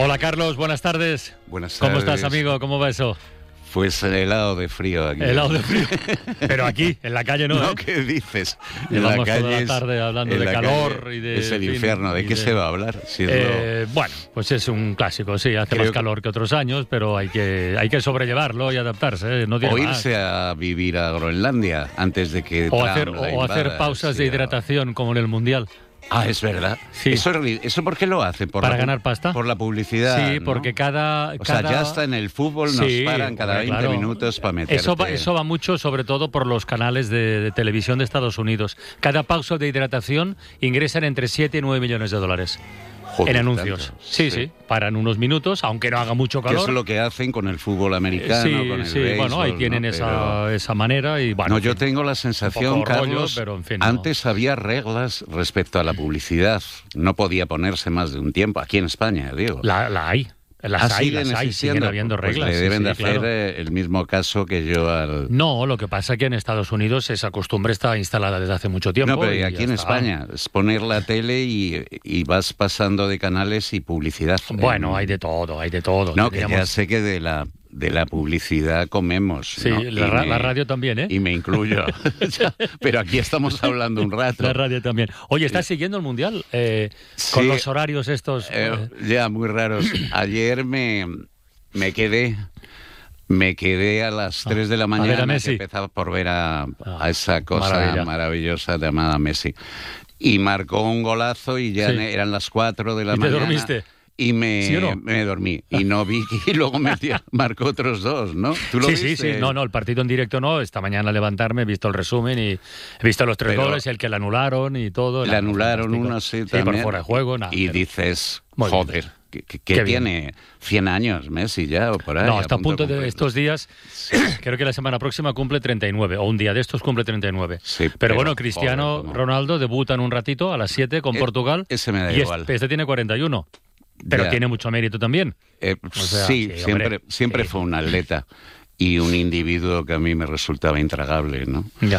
Hola Carlos, buenas tardes. Buenas tardes. ¿Cómo estás, amigo? ¿Cómo va eso? Pues helado de frío aquí. Helado de frío. Pero aquí, en la calle no, No, ¿eh? ¿qué dices? Llevamos toda la tarde hablando de calor y de... Es el infierno. ¿De qué se va a hablar? Si Bueno, pues es un clásico, sí. Hace más calor que otros años, pero hay que sobrellevarlo y adaptarse, ¿eh? No tiene irse más. A vivir a Groenlandia antes de que O hacer pausas de hidratación como en el Mundial. Ah, es verdad. Sí. ¿Eso por qué lo hace? ¿Para ganar pasta? Por la publicidad. Sí, porque ¿no? cada... O sea, ya está en el fútbol, nos paran cada 20 minutos para meterte. Eso va mucho, sobre todo por los canales de televisión de Estados Unidos. Cada pausa de hidratación ingresan entre 7 y 9 millones de dólares. Joder, en anuncios. Tanto. Sí, paran unos minutos, aunque no haga mucho calor. Que es lo que hacen con el fútbol americano, con el béisbol, bueno, ahí tienen esa manera y bueno. No, yo tengo la sensación, Carlos, pero en fin, antes había reglas respecto a la publicidad. No podía ponerse más de un tiempo, aquí en España, digo. La hay. Las hay, siguen habiendo reglas. Pues le deben de hacer claro. El mismo caso que yo al... No, lo que pasa es que en Estados Unidos esa costumbre está instalada desde hace mucho tiempo. No, pero aquí en España es poner la tele y vas pasando de canales y publicidad. Bueno, hay de todo. No, que ya sé que de la publicidad comemos. Sí, ¿no? la radio también, ¿eh? Y me incluyo. Pero aquí estamos hablando un rato. La radio también. Oye, ¿estás siguiendo el Mundial? Con los horarios estos... Ya, muy raros. Ayer me quedé a las 3 de la mañana, que empezaba por ver a esa cosa maravillosa llamada Messi. Y marcó un golazo y ya eran las 4 de la mañana. ¿Y te dormiste? Y me dormí y no vi, y luego marcó otros 2, ¿no? ¿Tú lo viste? Sí. No, el partido en directo no. Esta mañana al levantarme he visto el resumen y he visto los 3 goles, el que le anularon y todo. Le anularon uno, sí, también. por fuera de juego. Y dices, joder, que tiene 100 años Messi ya o por ahí. No, está a punto de estos días, creo que la semana próxima cumple 39, o un día de estos cumple 39. Sí, pero bueno, Cristiano Ronaldo debuta en un ratito a las 7 con Portugal. Ese me da igual. Este tiene 41. Pero tiene mucho mérito también. Siempre fue un atleta y un individuo que a mí me resultaba intragable, ¿no? Ya.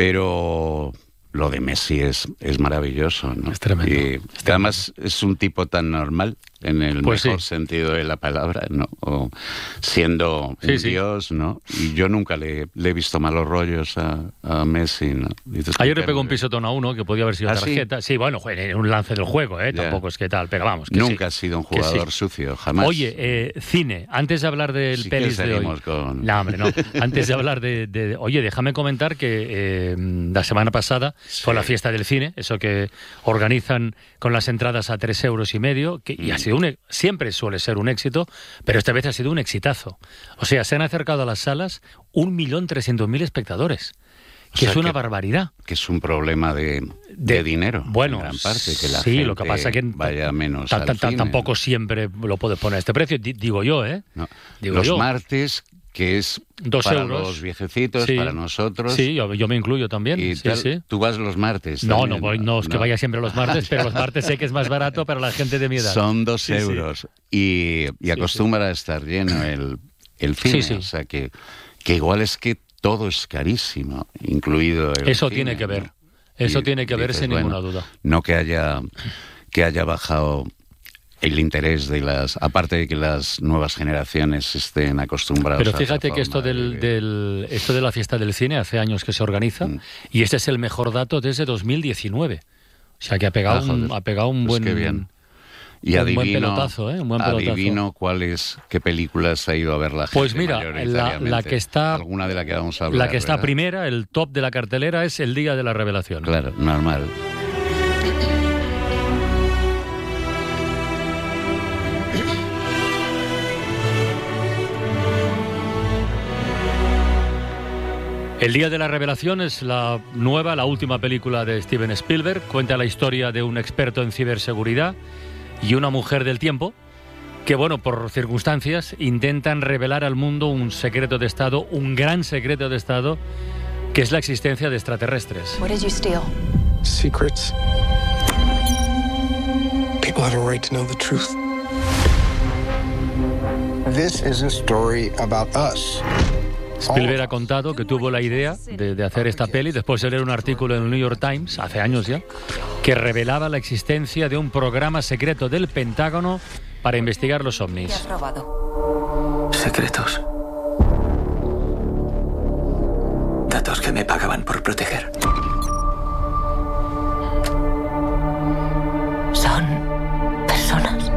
Pero lo de Messi es maravilloso, ¿no? Es tremendo. Y además es un tipo tan normal, en el mejor sentido de la palabra, ¿no? O siendo un dios, ¿no? Y yo nunca le he visto malos rollos a Messi, ¿no? Ayer le pegó un pisotón a uno que podía haber sido tarjeta. Sí, bueno, en un lance del juego, tampoco es que tal, pero vamos. Que nunca ha sido un jugador sucio, jamás. Oye, cine, antes de hablar del pelis de hoy. No, hombre, no. Antes de hablar de... Oye, déjame comentar que la semana pasada fue la fiesta del cine, eso que organizan con las entradas a 3,5 €, y ha sido siempre suele ser un éxito, pero esta vez ha sido un exitazo. O sea, se han acercado a las salas 1.300.000 espectadores, que es una barbaridad. Que es un problema de dinero, bueno, en gran parte, que la gente lo que pasa que vaya menos al cine. Tampoco siempre lo puedes poner a este precio, digo yo, ¿eh? No. Martes, que es 2 para €. Los viejecitos, para nosotros. Sí, yo me incluyo también. Y sí. Tú vas los martes. No es que vaya siempre los martes, pero los martes sé que es más barato para la gente de mi edad. Son 2 €. Y acostumbra a estar lleno el cine. Sí. O sea que igual es que todo es carísimo, incluido el Eso cine, tiene que ver. ¿no? Eso tiene que ver sin ninguna duda. No que haya bajado el interés aparte de que las nuevas generaciones estén acostumbradas. Pero fíjate que esto esto de la fiesta del cine hace años que se organiza y este es el mejor dato desde 2019. O sea que ha pegado un buen... Qué bien. Y un buen pelotazo, un buen pelotazo. Adivino qué películas ha ido a ver la gente. Pues mira, la que está... Alguna de la que vamos a hablar. La que está primera, el top de la cartelera, es El Día de la Revelación. Claro, normal. El Día de la Revelación es la última película de Steven Spielberg. Cuenta la historia de un experto en ciberseguridad y una mujer del tiempo que, por circunstancias, intentan revelar al mundo un secreto de Estado, un gran secreto de Estado, que es la existencia de extraterrestres. What did you steal? Secrets. People have a right to know the truth. This is a story about us. Spielberg ha contado que tuvo la idea de hacer esta peli después de leer un artículo en el New York Times, hace años ya, que revelaba la existencia de un programa secreto del Pentágono para investigar los ovnis. ¿Qué has robado? Secretos. Datos que me pagaban por proteger. Son personas.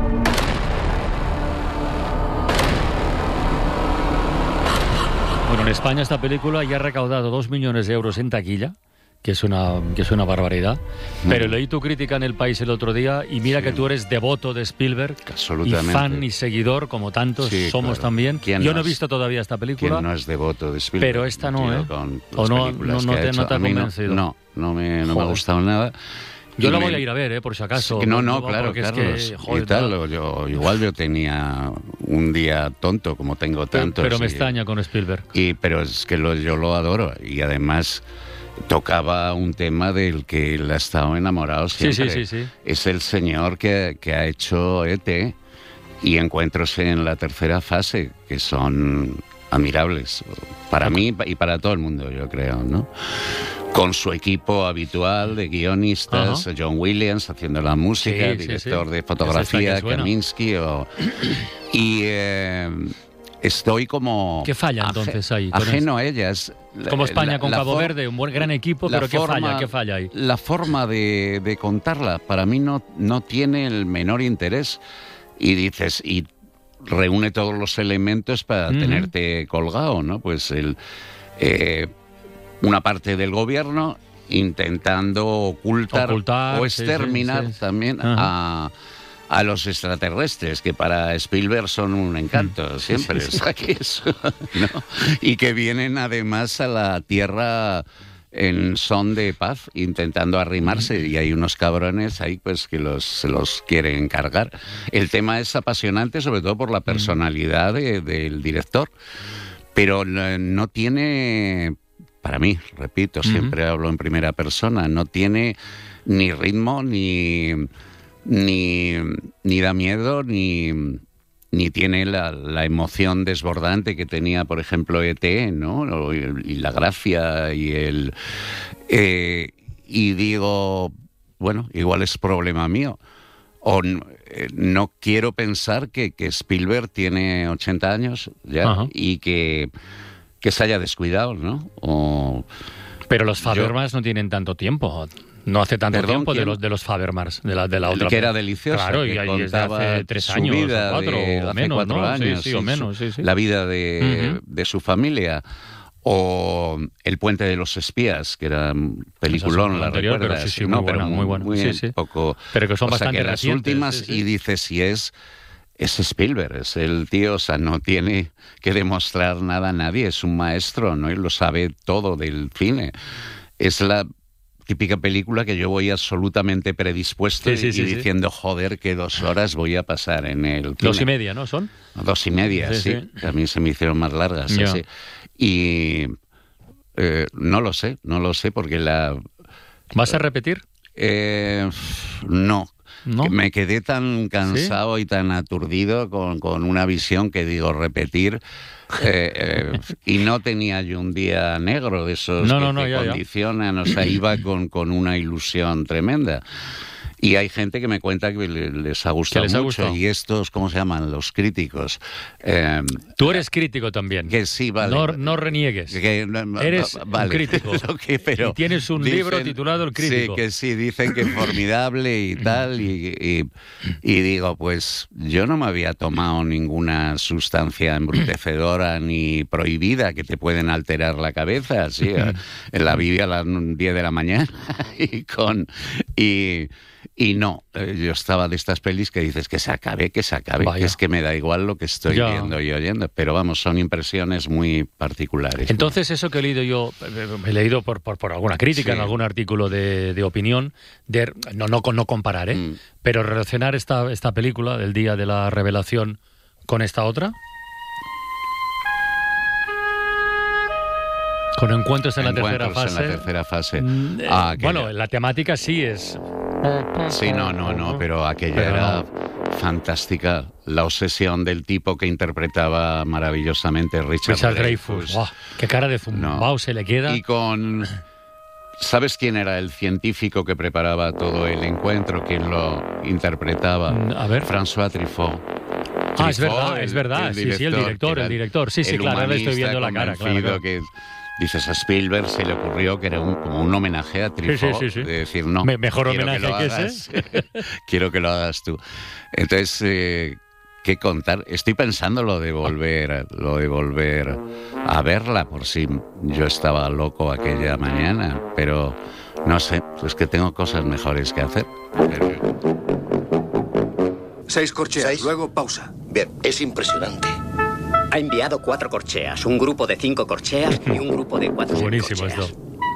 Bueno, en España esta película ya ha recaudado 2 millones de euros en taquilla, que es una barbaridad. Pero leí tu crítica en El País el otro día y mira que tú eres devoto de Spielberg, y fan y seguidor, como tantos somos también. Yo no he visto todavía esta película. ¿Quién no es devoto de Spielberg? Pero esta no, ¿eh? ¿O no te ha convencido? No me ha gustado nada. Yo la voy a ir a ver, por si acaso. Claro, Carlos. Yo tenía un día tonto, como tengo tantos. Pero me extraña con Spielberg. Pero es que yo lo adoro. Y además tocaba un tema del que él ha estado enamorado siempre. Sí. Es el señor que ha hecho E.T. y Encuentros en la tercera fase, que son admirables. Para mí y para todo el mundo, yo creo, ¿no? Con su equipo habitual de guionistas, John Williams haciendo la música, director de fotografía, Kaminsky. Estoy como... ¿Qué falla entonces ahí? Ajeno a ellas. Como España con Cabo Verde, un buen gran equipo, pero ¿qué falla ahí? La forma de contarla, para mí no tiene el menor interés. Y dices, y reúne todos los elementos para tenerte colgado, ¿no? Pues una parte del gobierno intentando ocultar o exterminar también a los extraterrestres, que para Spielberg son un encanto siempre, ¿no? Y que vienen además a la Tierra en son de paz, intentando arrimarse, y hay unos cabrones ahí pues que se los quieren cargar. El tema es apasionante, sobre todo por la personalidad del director, pero no tiene, para mí, repito, siempre hablo en primera persona, no tiene ni ritmo, ni da miedo, ni tiene la emoción desbordante que tenía, por ejemplo, E.T., ¿no? Y la gracia y y digo, bueno, igual es problema mío. O no quiero pensar que Spielberg tiene 80 años ya y que se haya descuidado, ¿no? Pero los Fabelmans no tienen tanto tiempo. No hace tanto tiempo de los Fabelmans, de la otra. Que era deliciosa. Claro, y ahí desde hace 3 años o 4 o menos, 4 años, o menos. La vida de su familia. O El puente de los espías, que era peliculón, la recuerdas. Pero muy bueno. Poco, pero que son bastante las últimas, y dices, si es Spielberg, es el tío, o sea, no tiene que demostrar nada a nadie, es un maestro, ¿no? Y lo sabe todo del cine. Es la típica película que yo voy absolutamente predispuesto y diciendo, joder, que 2 horas voy a pasar en el cine. 2:30, ¿no? ¿Son? 2:30, sí. Que a mí se me hicieron más largas. Sí. Y no lo sé, porque ¿Vas a repetir? No. Me quedé tan cansado y tan aturdido con una visión que digo, repetir. Y no tenía yo un día negro de esos que condicionan, o sea, iba con una ilusión tremenda. Y hay gente que me cuenta que les ha gustado mucho. Y estos, ¿cómo se llaman? Los críticos. Tú eres crítico también. Que sí, vale. No reniegues. Eres un crítico. Y tienes un libro titulado El crítico. Sí, que sí, dicen que es formidable y tal. Y digo, pues yo no me había tomado ninguna sustancia embrutecedora ni prohibida que te pueden alterar la cabeza. Así, la viví a las 10 de la mañana y no, yo estaba de estas pelis que dices que se acabe, que es que me da igual lo que estoy viendo y oyendo, pero vamos, son impresiones muy particulares. Entonces, eso que he leído yo, he leído por alguna crítica, en algún artículo de opinión, no comparar, pero relacionar esta película del día de la revelación con esta otra. Con Encuentros en la tercera fase. Bueno, la temática sí es... Sí, no, pero aquella era fantástica. La obsesión del tipo que interpretaba maravillosamente Richard Dreyfuss. ¡Wow! ¡Qué cara de zumbao se le queda! ¿Sabes quién era el científico que preparaba todo el encuentro? ¿Quién lo interpretaba? A ver. François Truffaut. Es verdad. Sí, el director. Sí, claro, ahora le estoy viendo la cara, claro. Que dices, a Spielberg se le ocurrió que era como un homenaje a Truffaut. Sí. De decir, no, mejor homenaje que ese. Quiero que lo hagas tú. Entonces, ¿qué contar? Estoy pensando lo de volver a verla, por si yo estaba loco aquella mañana, pero no sé, es que tengo cosas mejores que hacer. 6 corcheas, luego pausa. Bien, es impresionante. Ha enviado 4 corcheas, un grupo de 5 corcheas y un grupo de 4 buenísimo corcheas.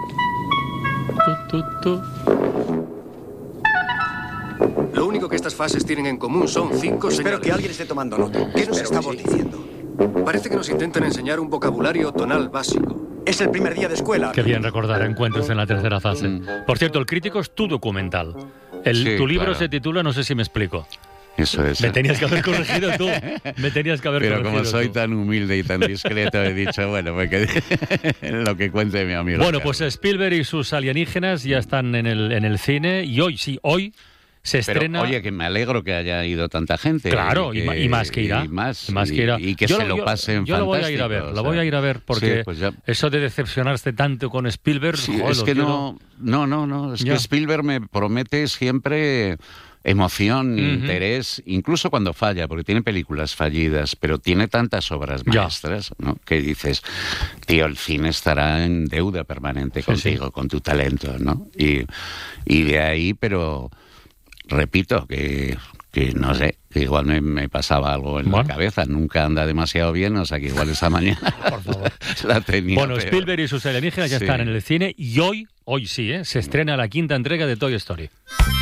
Esto. Lo único que estas fases tienen en común son 5 señales. Espero que alguien esté tomando nota. ¿Qué nos estamos diciendo? Parece que nos intentan enseñar un vocabulario tonal básico. Es el primer día de escuela. Qué bien recordar encuentros en la tercera fase. Por cierto, El Crítico es tu documental. Tu libro se titula No sé si me explico. Eso es. Me tenías que haber corregido tú. Pero como soy tan humilde y tan discreto, he dicho, bueno, pues que lo que cuente mi amigo. Bueno, pues Spielberg y sus alienígenas ya están en el cine y hoy se estrena. Oye, que me alegro que haya ido tanta gente. Claro, y más que irá. Y que se lo pasen fantástico. Yo lo voy a ir a ver, porque eso de decepcionarse tanto con Spielberg... Sí, es que no, es que Spielberg me promete siempre emoción, interés, incluso cuando falla, porque tiene películas fallidas, pero tiene tantas obras maestras, ¿no? Que dices, tío, el cine estará en deuda permanente contigo, con tu talento, ¿no? Y de ahí, pero repito, que no sé, que igual me pasaba algo en la cabeza, nunca anda demasiado bien, o sea que igual esa mañana por favor. La tenía Bueno, peor. Spielberg y sus alienígenas ya están en el cine y hoy sí, se estrena la 5ª entrega de Toy Story.